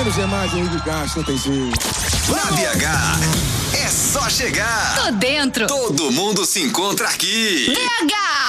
Vamos ver mais Henrique Castro, não tem jeito. Na BH, é só chegar. Tô dentro. Todo mundo se encontra aqui. BH!